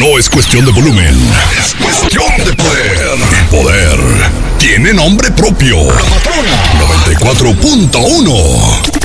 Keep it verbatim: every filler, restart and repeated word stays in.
No es cuestión de volumen, es cuestión de poder. Y poder tiene nombre propio. La Patrona noventa y cuatro punto uno.